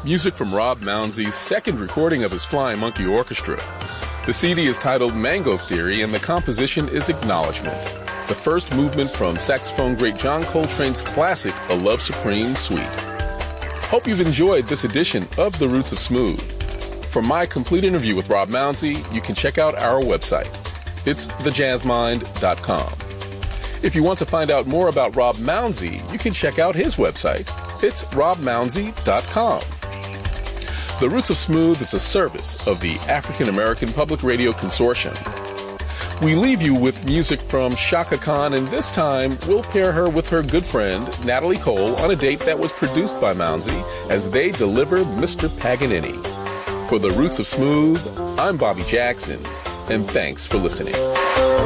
music from Rob Mounsey's second recording of his Flying Monkey Orchestra. The CD is titled Mango Theory, and the composition is Acknowledgement, the first movement from saxophone great John Coltrane's classic A Love Supreme Suite. Hope you've enjoyed this edition of The Roots of Smooth. For my complete interview with Rob Mounsey, you can check out our website. It's thejazzmind.com. If you want to find out more about Rob Mounsey, you can check out his website. It's robmounsey.com. The Roots of Smooth is a service of the African American Public Radio Consortium. We leave you with music from Chaka Khan, and this time we'll pair her with her good friend, Natalie Cole, on a date that was produced by Mounsey as they deliver Mr. Paganini. For The Roots of Smooth, I'm Bobby Jackson, and thanks for listening.